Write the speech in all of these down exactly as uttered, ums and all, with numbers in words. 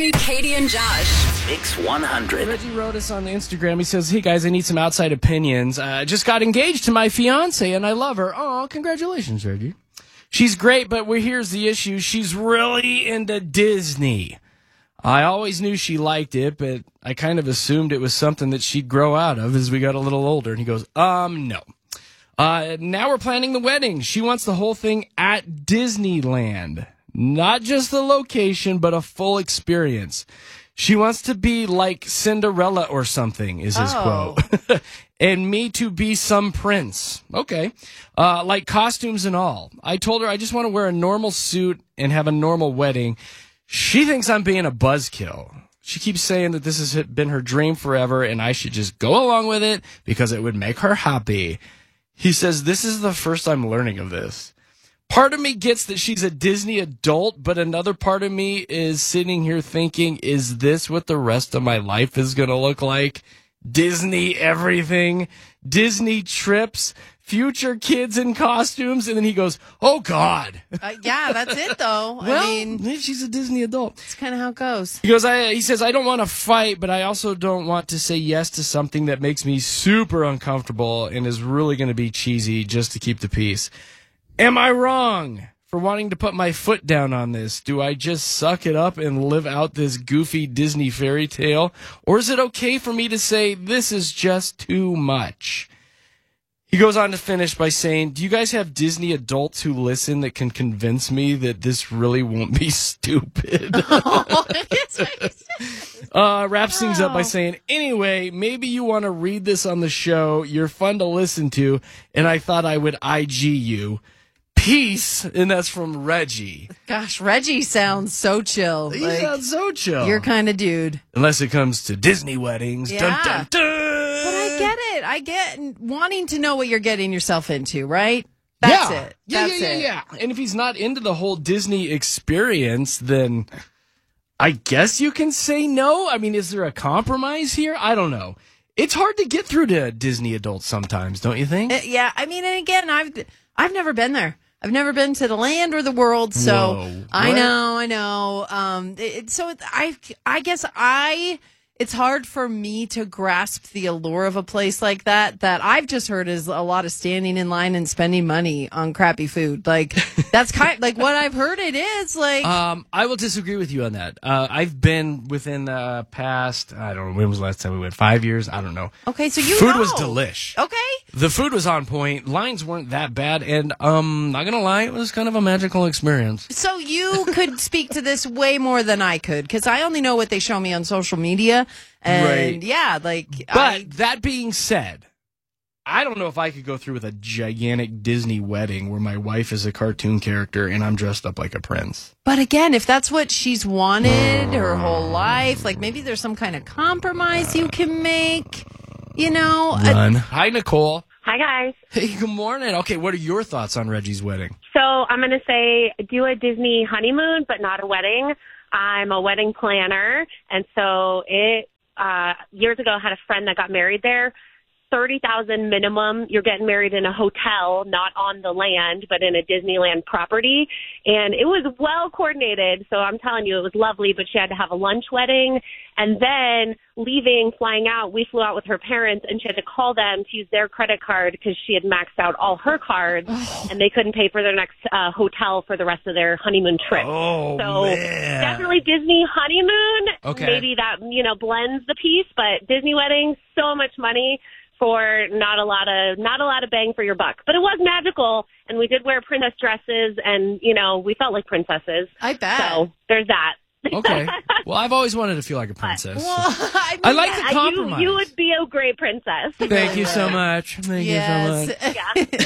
Katie and Josh. Mix one hundred. Reggie wrote us on Instagram. He says, hey, guys, I need some outside opinions. I uh, just got engaged to my fiance, and I love her. Oh, congratulations, Reggie. She's great, but well, here's the issue. She's really into Disney. I always knew she liked it, but I kind of assumed it was something that she'd grow out of as we got a little older. And he goes, um, no. Uh, now we're planning the wedding. She wants the whole thing at Disneyland. Not just the location, but a full experience. She wants to be like Cinderella or something, is his Oh. quote. And me to be some prince. Okay. Uh, like costumes and all. I told her I just want to wear a normal suit and have a normal wedding. She thinks I'm being a buzzkill. She keeps saying that this has been her dream forever and I should just go along with it because it would make her happy. He says, this is the first I'm learning of this. Part of me gets that she's a Disney adult, but another part of me is sitting here thinking, is this what the rest of my life is going to look like? Disney everything, Disney trips, future kids in costumes, and then he goes, oh, God. Uh, yeah, that's it, though. Well, I mean, maybe she's a Disney adult. it's kind of how it goes. He goes, I, he says, I don't want to fight, but I also don't want to say yes to something that makes me super uncomfortable and is really going to be cheesy just to keep the peace. Am I wrong for wanting to put my foot down on this? Do I just suck it up and live out this goofy Disney fairy tale? Or is it okay for me to say this is just too much? He goes on to finish by saying, do you guys have Disney adults who listen that can convince me that this really won't be stupid? uh, wraps things up by saying, anyway, maybe you want to read this on the show. You're fun to listen to, and I thought I would I G you. Peace, and that's from Reggie. Gosh, Reggie sounds so chill. He Like, sounds so chill. your kind of dude. Unless it comes to Disney weddings. Yeah. Dun, dun, dun. But I get it. I get wanting to know what you're getting yourself into, right? That's yeah. it. Yeah, That's yeah, yeah, it. yeah. And if he's not into the whole Disney experience, then I guess you can say no. I mean, is there a compromise here? I don't know. It's hard to get through to Disney adults sometimes, don't you think? Uh, yeah, I mean, and again, I've I've never been there. I've never been to the land or the world, so Whoa. I What? know, I know. Um, it, so I, I guess I, it's hard for me to grasp the allure of a place like that. That I've just heard is a lot of standing in line and spending money on crappy food. Like that's kind, like what I've heard it is. Like, Um, I will disagree with you on that. Uh, I've been within the past, I don't know, when was the last time we went? Five years? I don't know. okay, so you Food know. was delish. Okay. The food was on point. Lines weren't that bad. And, um, not gonna lie, it was kind of a magical experience. So you could speak to this way more than I could because I only know what they show me on social media. And Right. yeah, like, But I, that being said, I don't know if I could go through with a gigantic Disney wedding where my wife is a cartoon character and I'm dressed up like a prince. but again, if that's what she's wanted her whole life, like maybe there's some kind of compromise you can make, you know? I- Run. Hi, Nicole. Hi, guys. Hey, good morning. Okay, what are your thoughts on Reggie's wedding? So I'm going to say do a Disney honeymoon, but not a wedding. I'm a wedding planner, and so it uh, years ago I had a friend that got married there. thirty thousand minimum. You're getting married in a hotel, not on the land, but in a Disneyland property. And it was well coordinated. So I'm telling you, it was lovely, but she had to have a lunch wedding. And then leaving, flying out, we flew out with her parents and she had to call them to use their credit card because she had maxed out all her cards and they couldn't pay for their next uh, hotel for the rest of their honeymoon trip. Oh, So man. definitely Disney honeymoon. Okay. Maybe that, you know, blends the piece, but Disney wedding, so much money for not a lot of not a lot of bang for your buck. But it was magical, and we did wear princess dresses, and you know we felt like princesses. I bet. So there's that. Okay. Well, I've always wanted to feel like a princess. Well, I, mean, I like the Uh, compromise. You, you would be a great princess. Thank you so much. Thank yes. you so much.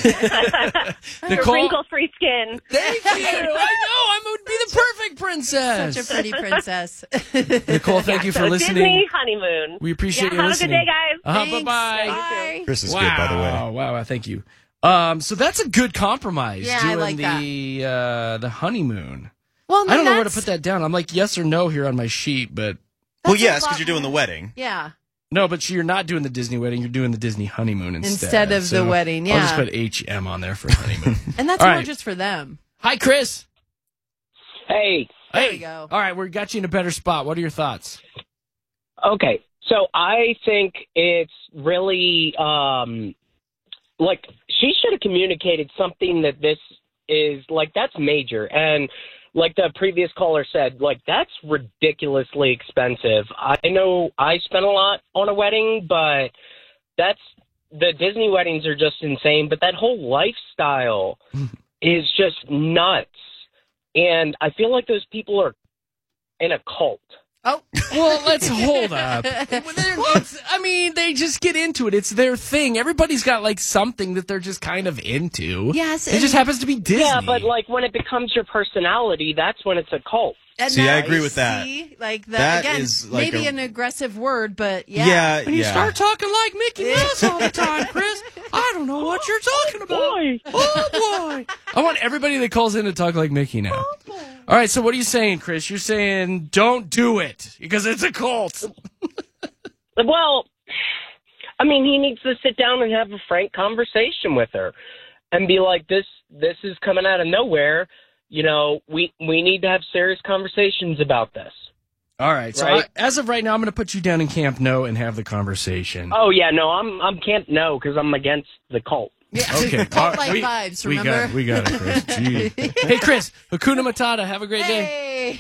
Yeah. Your Nicole, wrinkle-free skin. thank you. I know. I would be the perfect princess. Such a pretty princess. Nicole, thank you for So listening. Disney honeymoon. We appreciate yeah, you have listening. a good day, guys. Uh-huh, Thanks. bye-bye. Bye. Chris is wow. good, by the way. Wow, wow, thank you. Um, so that's a good compromise. Yeah, I doing like the uh, the honeymoon. Well, I don't know where to that's- put that down. I'm like yes or no here on my sheet, but Well, that's a yes, lot because you're doing the more. wedding. Yeah. no, but you're not doing the Disney wedding. You're doing the Disney honeymoon instead. Instead of the So wedding, I'll just yeah. put H M on there for honeymoon. And that's All more right. just for them. Hi, Chris. Hey, There Hey, we go. all right, we got you in a better spot. What are your thoughts? Okay, so I think it's really um, like she should have communicated something that this is like that's major, and like the previous caller said, like that's ridiculously expensive. I know I spent a lot on a wedding, but that's the Disney weddings are just insane. But that whole lifestyle is just nuts, and I feel like those people are in a cult. Oh, Well, let's hold up. It's- I mean, they just get into it. It's their thing. Everybody's got like something that they're just kind of into. Yes, It just and- happens to be Disney. Yeah, but like when it becomes your personality, that's when it's a cult. and See, I now agree you with that. see, Like that, That again, is like maybe a- an aggressive word, but yeah. Yeah, when you yeah. start talking like Mickey Mouse all the time, Chris, I don't know what you're talking about. Oh, boy. I want everybody that calls in to talk like Mickey now. All right, so what are you saying, Chris? You're saying don't do it because it's a cult. Well, I mean, he needs to sit down and have a frank conversation with her and be like, this this is coming out of nowhere. You know, we, we need to have serious conversations about this. All right, so Right. I, as of right now, I'm going to put you down in Camp No and have the conversation. Oh, yeah, no, I'm I'm can't no because I'm against the cult. Yeah. Okay. Cult-like We- vibes, we remember? got it. We got it, Chris. Gee. Hey, Chris. Hakuna Matata. Have a great day.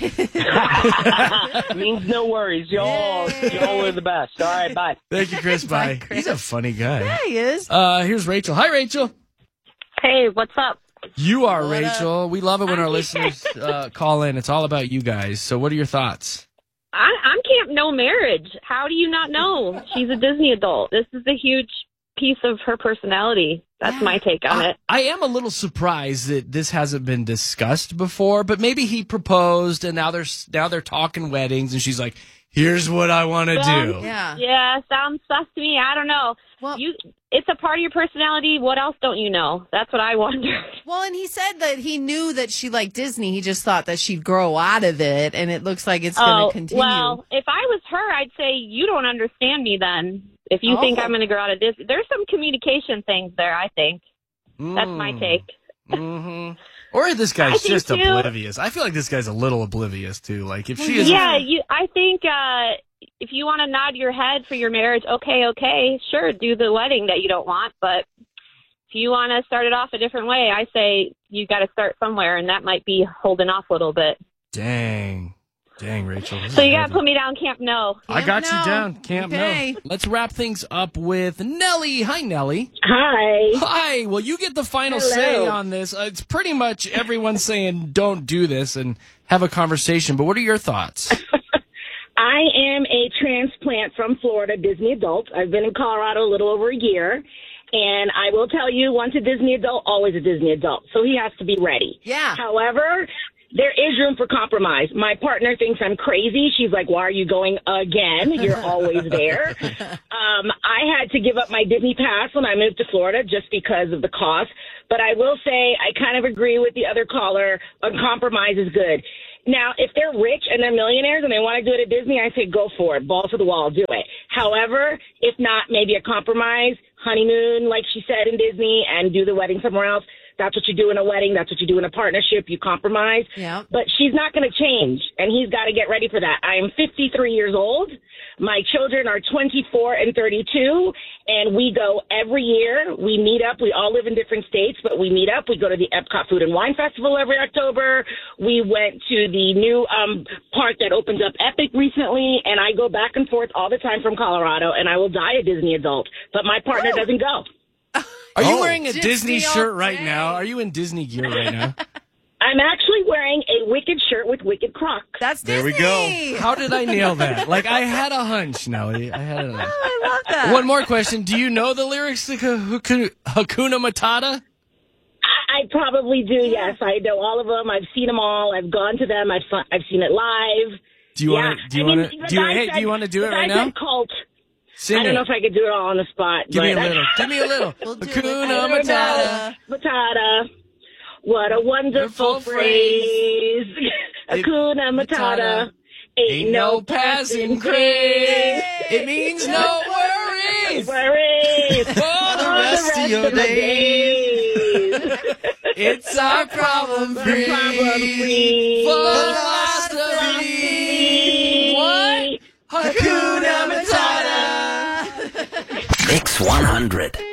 Hey. Means no worries. Y'all, y'all are the best. All right, bye. Thank you, Chris. Bye, Bye. Chris. He's a funny guy. Yeah, he is. Uh, here's Rachel. Hi, Rachel. Hey, what's up? You are What up? Rachel. We love it when our listeners uh, call in. It's all about you guys. So, what are your thoughts? I, I'm Camp No Marriage. How do you not know? She's a Disney adult. This is a huge piece of her personality. That's Yeah. my take on I, it. I am a little surprised that this hasn't been discussed before, but maybe he proposed and now they're now they're talking weddings, and she's like, "Here's what I want to Well, do." Yeah. Yeah, sounds sus to me. I don't know. Well- you, it's a part of your personality. What else don't you know? That's what I wonder. Well, and he said that he knew that she liked Disney. He just thought that she'd grow out of it, and it looks like it's going to continue. well, if I was her, I'd say you don't understand me then. If you Oh. think I'm going to grow out of Disney, there's some communication things there, I think. That's my take. Mm-hmm. Or this I guy's think just too. oblivious. I feel like this guy's a little oblivious too. Like if she is, Yeah, you. I think uh, if you want to nod your head for your marriage, okay, okay, sure, do the wedding that you don't want. But if you want to start it off a different way, I say you got to start somewhere, and that might be holding off a little bit. dang, dang, Rachel. This So is you got heavy. to put me down, Camp No. I got Camp you No. down. Camp Okay. No. Let's wrap things up with Nellie. Hi, Nellie. Hi. Hi. Well, you get the final Hello. say on this. Uh, it's pretty much everyone saying don't do this and have a conversation. But what are your thoughts? I am a transplant from Florida, Disney adult. I've been in Colorado a little over a year. And I will tell you, once a Disney adult, always a Disney adult. So he has to be ready. Yeah. However, there is room for compromise. My partner thinks I'm crazy. She's like, why are you going again? You're always there. Um, I had to give up my Disney pass when I moved to Florida just because of the cost. But I will say I kind of agree with the other caller. A compromise is good. Now, if they're rich and they're millionaires and they want to do it at Disney, I say go for it. Balls to the wall, do it. However, if not, maybe a compromise, honeymoon, like she said in Disney, and do the wedding somewhere else. That's what you do in a wedding. That's what you do in a partnership. You compromise. Yeah. But she's not going to change, and he's got to get ready for that. I am fifty-three years old. My children are twenty-four and thirty-two, and we go every year. We meet up. We all live in different states, but we meet up. We go to the Epcot Food and Wine Festival every October. We went to the new um, park that opened up, Epic, recently, and I go back and forth all the time from Colorado, and I will die a Disney adult, but my partner doesn't go. Are you Oh. wearing a Disney Disney all shirt right day. now? Are you in Disney gear right now? I'm actually wearing a Wicked shirt with Wicked Crocs. That's There we Disney. go. How did I nail that? Like I had a hunch, Nellie. I had a hunch. I love that. One more question. Do you know the lyrics to Haku- Hakuna Matata? I probably do, yes. I know all of them. I've seen them all. I've gone to them. I've fu- I've seen it live. Do you yeah. want to? Do you I mean, want to? the Do you? guy Hey, said- do you want to do the it guy right now? said cult. Sing I don't it. know if I could do it all on the spot. Give me a but little. Give me a little. We'll do it. Hakuna I don't know. Matata. Matata. What a wonderful Wonderful phrase. It- Hakuna Matata. Ain't no passing craze. It means no worries Worries. for the rest of your the days. days. It's our problem free Problem free. for the last Mix one hundred.